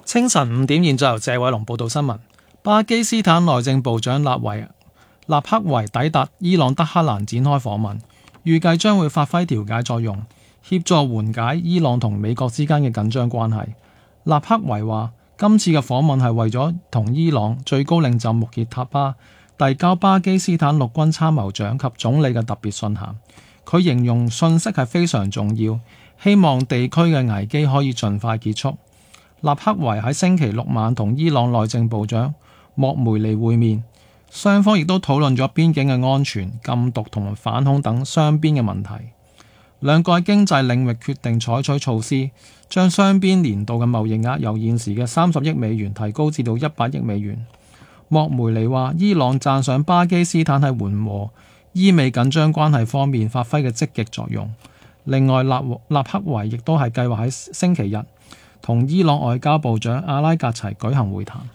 清晨5點，現在由謝偉龍報道新聞。巴基斯坦內政部長納克維抵達伊朗德黑蘭展開訪問，預計將會發揮調解作用，協助緩解伊朗同美國之間嘅緊張關係。納克維話：今次嘅訪問係為咗同伊朗最高領袖穆傑塔巴遞交巴基斯坦陸軍參謀長及總理嘅特別信函。佢形容信息係非常重要，希望地區嘅危機可以盡快結束。納克維喺星期六晚同伊朗內政部長莫梅尼會面，雙方亦都討論咗邊境嘅安全、禁毒同埋反恐等雙邊嘅問題。兩個喺經濟領域決定採取措施，將雙邊年度嘅貿易額由現時嘅30億美元提高至到100億美元。莫梅尼話：伊朗讚賞巴基斯坦喺緩和伊美緊張關係方面發揮嘅積極作用。另外，納克維亦都係計劃喺星期日同伊朗外交部長阿拉格齊舉行會談。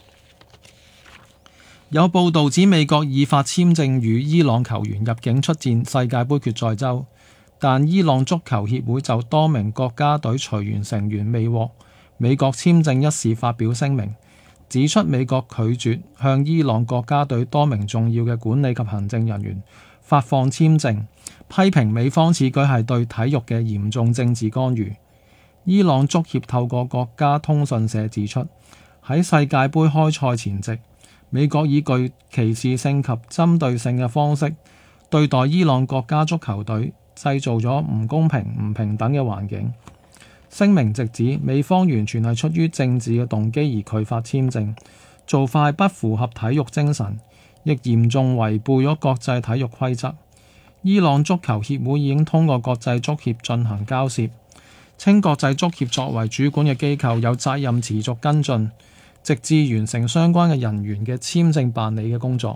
有報道指美國已發簽證與伊朗球員入境出戰世界盃決賽周，但伊朗足球協會就多名國家隊隨員成員未獲美國簽證一事發表聲明，指出美國拒絕向伊朗國家隊多名重要嘅管理及行政人員發放簽證，批評美方此舉係對體育嘅嚴重政治干預。伊朗足協透過國家通訊社指出，喺世界盃開賽前夕，美國以具歧視性及針對性嘅方式對待伊朗國家足球隊，製造咗唔公平、唔平等嘅環境。聲明直指美方完全係出於政治嘅動機而拒發簽證，做法不符合體育精神，亦嚴重違背咗國際體育規則。伊朗足球協會已經通過國際足協進行交涉，稱國際足協作為主管嘅機構有責任持續跟進，直至完成相關嘅人員嘅簽證辦理嘅工作。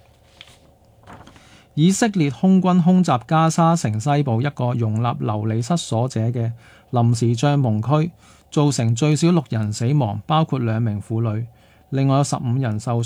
以色列空軍空襲加沙城西部一個容納流離失所者嘅臨時帳篷區，造成最少6人死亡，包括2名婦女，另外有15人受傷。